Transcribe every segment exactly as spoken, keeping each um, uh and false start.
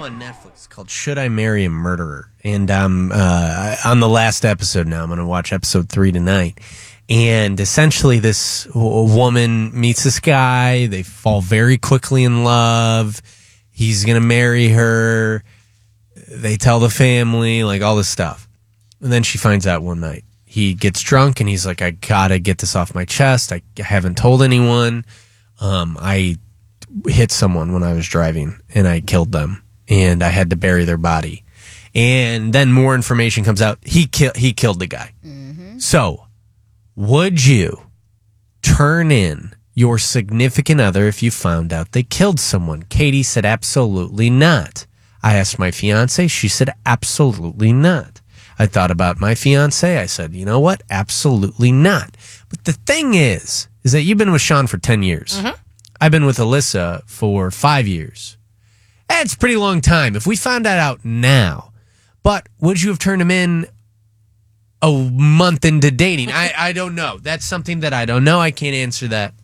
on Netflix called Should I Marry a Murderer? And um, uh, on the last episode now. I'm going to watch episode three tonight. And essentially this w- woman meets this guy. They fall very quickly in love. He's going to marry her. They tell the family, like all this stuff. And then she finds out one night. He gets drunk and he's like, I got to get this off my chest. I haven't told anyone. Um, I hit someone when I was driving and I killed them and I had to bury their body. And then more information comes out. He ki- he killed the guy. Mm-hmm. So would you turn in your significant other if you found out they killed someone? Katie said absolutely not. I asked my fiance. She said absolutely not. I thought about my fiance. I said, you know what? Absolutely not. But the thing is, is that you've been with Sean for ten years. Mm-hmm. I've been with Alyssa for five years. That's a pretty long time. If we found that out now, but would you have turned him in a month into dating? I, I don't know. That's something that I don't know. I can't answer that.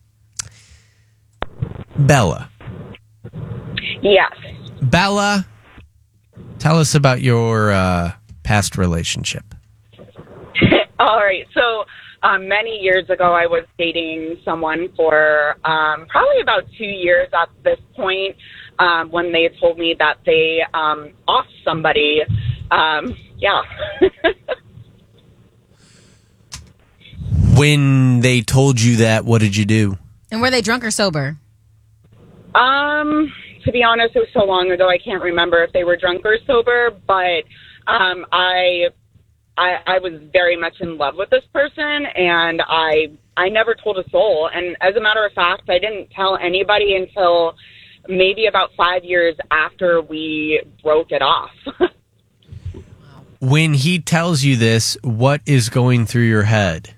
Bella. Yes. Bella, tell us about your uh, past relationship. All right. So um, many years ago, I was dating someone for um, probably about two years at this point um, when they told me that they um, offed somebody. Um, yeah. When they told you that, what did you do? And were they drunk or sober? Um, to be honest, it was so long ago, I can't remember if they were drunk or sober, but um, I, I I was very much in love with this person, and I I never told a soul. And as a matter of fact, I didn't tell anybody until maybe about five years after we broke it off. When he tells you this, what is going through your head?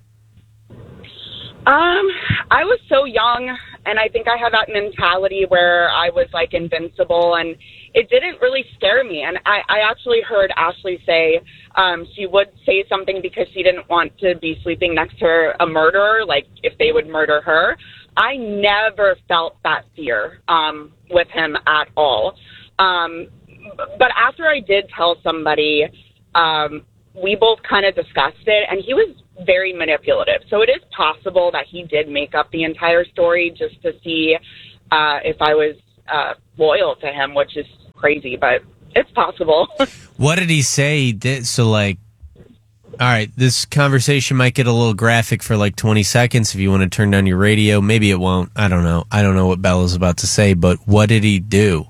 Um, I was so young, and I think I had that mentality where I was like invincible, and it didn't really scare me. And I, I actually heard Ashley say um, she would say something because she didn't want to be sleeping next to a murderer, like if they would murder her. I never felt that fear um, with him at all. Um, but after I did tell somebody, um, we both kind of discussed it, and he was very manipulative. So it is possible that he did make up the entire story just to see uh, if I was uh, loyal to him, which is crazy, but it's possible. What did he say? Did, so, like, all right, this conversation might get a little graphic for like twenty seconds if you want to turn down your radio. Maybe it won't. I don't know. I don't know what Bella's about to say, but what did he do?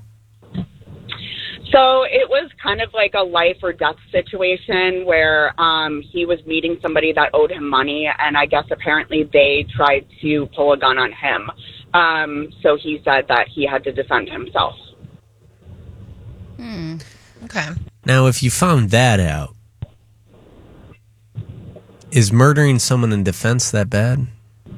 So it was kind of like a life or death situation where um, he was meeting somebody that owed him money, and I guess apparently they tried to pull a gun on him. Um, so he said that he had to defend himself. Hmm. Okay. Now, if you found that out, is murdering someone in defense that bad?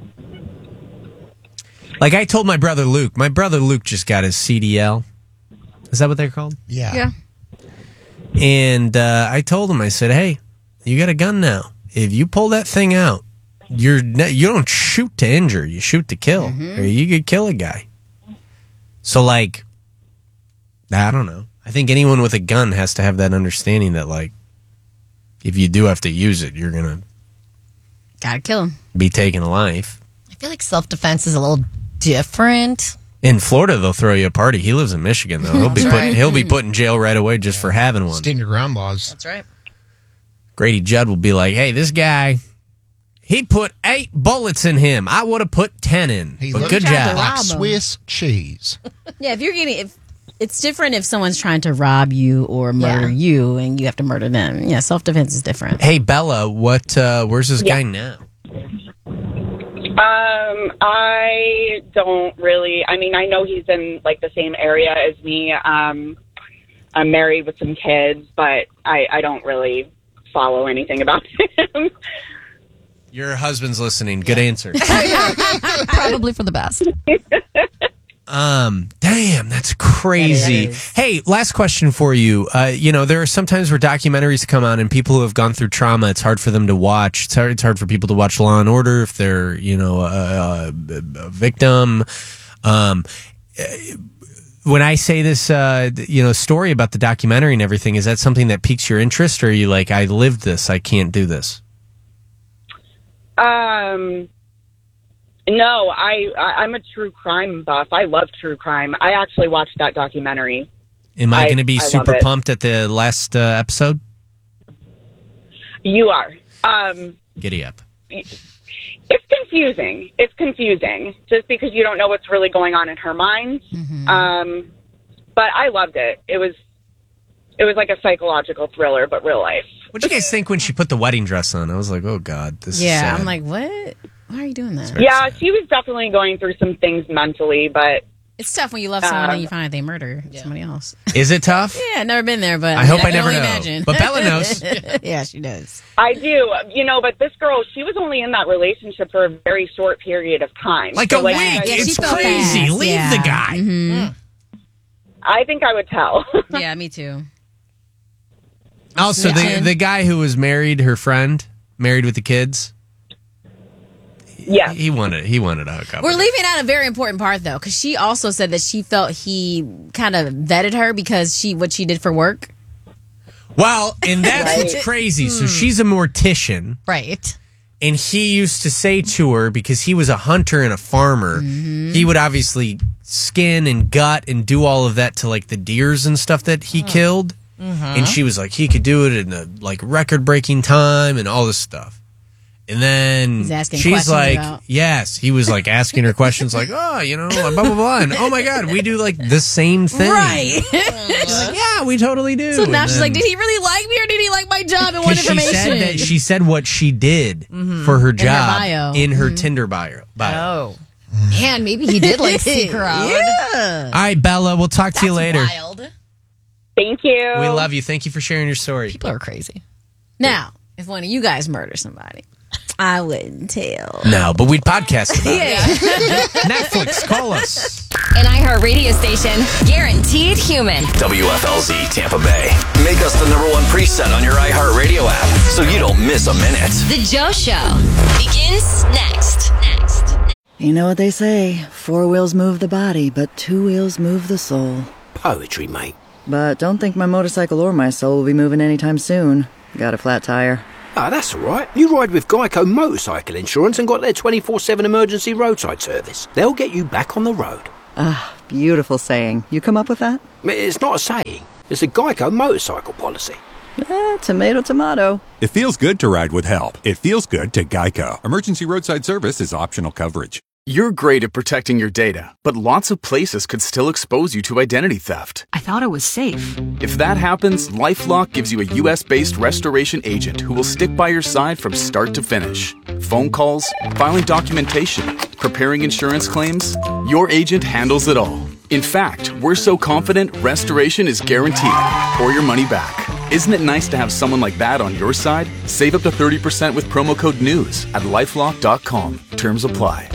Like I told my brother Luke. My brother Luke just got his C D L. Is that what they're called? Yeah. Yeah. And uh, I told him, I said, hey, you got a gun now. If you pull that thing out, you're ne- you don't shoot to injure. You shoot to kill. Mm-hmm. Or you could kill a guy. So, like, I don't know. I think anyone with a gun has to have that understanding that, like, if you do have to use it, you're going to Gotta kill him. be taking a life. I feel like self-defense is a little different. In Florida, they'll throw you a party. He lives in Michigan, though. He'll be put, right. he'll be put in jail right away just yeah. for having one. Stand your ground laws. That's right. Grady Judd will be like, hey, this guy, he put eight bullets in him. I would have put ten in. He but good job. Like Swiss cheese. Yeah, if you're getting... If, it's different if someone's trying to rob you or murder yeah. you and you have to murder them. Yeah, self-defense is different. Hey, Bella, what? Uh, where's this yeah. guy now? Um, I don't really. I mean, I know he's in like the same area as me. Um, I'm married with some kids, but I, I don't really follow anything about him. Your husband's listening. Good answer. Probably for the best. Um, damn, that's crazy. That hey, last question for you. Uh, you know, there are sometimes where documentaries come on and people who have gone through trauma, it's hard for them to watch. It's hard, it's hard for people to watch Law and Order if they're, you know, a, a, a victim. Um, when I say this, uh, you know, story about the documentary and everything, is that something that piques your interest, or are you like, I lived this, I can't do this? Um, no, I, I I'm a true crime buff. I love true crime. I actually watched that documentary. Am I, I going to be I super pumped at the last uh, episode? You are. Um, Giddy up. It's confusing. It's confusing just because you don't know what's really going on in her mind. Mm-hmm. Um, but I loved it. It was, it was like a psychological thriller, but real life. What did you guys think when she put the wedding dress on? I was like, oh God, this yeah, is sad. I'm like, what? Why are you doing that? Yeah, sad. she was definitely going through some things mentally, but it's tough when you love someone um, and you find out they murder yeah. somebody else. Is it tough? Yeah, never been there, but I, I mean, hope I, I never know. Imagine. But Bella knows. Yeah, she does. I do. You know, but this girl, she was only in that relationship for a very short period of time. Like so a like, week. Yeah, it's crazy. fast. Leave yeah. the guy. Mm-hmm. Mm. I think I would tell. Yeah, me too. Also, the, the guy who was married, her friend, married with the kids. Yeah, he wanted he wanted to hook up. We're with leaving her. out a very important part though, because she also said that she felt he kind of vetted her because she what she did for work. Well, and that's Right. what's crazy. So she's a mortician, Right. and he used to say to her, because he was a hunter and a farmer, Mm-hmm. he would obviously skin and gut and do all of that to like the deers and stuff that he killed. Mm-hmm. And she was like, he could do it in a like record breaking time and all this stuff. And then He's asking she's questions like, about- yes, he was like asking her questions like, oh, you know, blah, blah, blah. And oh my God, we do like the same thing. Right. She's like, yeah, we totally do. So now And she's then- like, did he really like me or did he like my job and want 'cause she information? said that she said what she did for her her job bio. in her Mhm. Tinder bio. bio. Oh. Man, maybe he did like seek her out. Yeah. All right, Bella, we'll talk to you later. Wild. thank you. We love you. Thank you for sharing your story. People are crazy. Now, if one of you guys murder somebody, I wouldn't tell. No, but we'd podcast about Yeah. it. Netflix, call us. An iHeart radio station, guaranteed human. W F L Z Tampa Bay. Make us the number one preset on your iHeart Radio app so you don't miss a minute. The Joe Show begins next. Next. You know what they say, four wheels move the body, but two wheels move the soul. Poetry, mate. But don't think my motorcycle or my soul will be moving anytime soon. Got a flat tire. Ah, that's all right. You ride with Geico Motorcycle Insurance and got their twenty-four seven emergency roadside service. They'll get you back on the road. Ah, beautiful saying. You come up with that? It's not a saying. It's a Geico motorcycle policy. Eh, tomato, tomato. It feels good to ride with help. It feels good to Geico. Emergency roadside service is optional coverage. You're great at protecting your data, but lots of places could still expose you to identity theft. I thought it was safe. If that happens, LifeLock gives you a U S-based restoration agent who will stick by your side from start to finish. Phone calls, filing documentation, preparing insurance claims, your agent handles it all. In fact, we're so confident restoration is guaranteed or your money back. Isn't it nice to have someone like that on your side? Save up to thirty percent with promo code NEWS at lifelock dot com. Terms apply.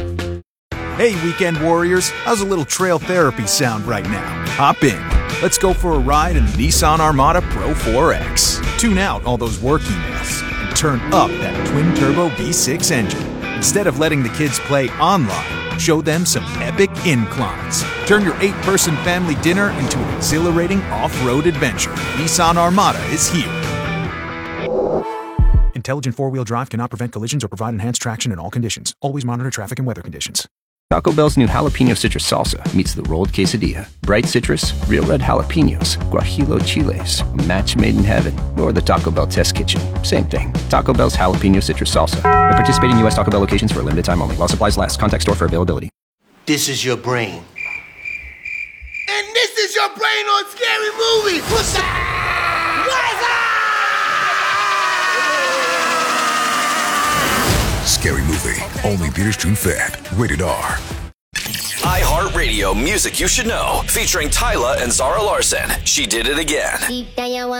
Hey, weekend warriors, how's a little trail therapy sound right now? Hop in. Let's go for a ride in the Nissan Armada Pro four X. Tune out all those work emails and turn up that twin-turbo V six engine. Instead of letting the kids play online, show them some epic inclines. Turn your eight-person family dinner into an exhilarating off-road adventure. Nissan Armada is here. Intelligent four-wheel drive cannot prevent collisions or provide enhanced traction in all conditions. Always monitor traffic and weather conditions. Taco Bell's new jalapeno citrus salsa meets the rolled quesadilla. Bright citrus, real red jalapenos, guajillo chiles, a match made in heaven, or the Taco Bell test kitchen. Same thing. Taco Bell's jalapeno citrus salsa. At participating U S Taco Bell locations for a limited time only. While supplies last. Contact store for availability. This is your brain. And this is your brain on Scary Movie. What's up? What's up? Scary Movie. Only theaters June fifth. Rated R. iHeart Radio Music You Should Know. Featuring Tyla and Zara Larson. She Did It Again.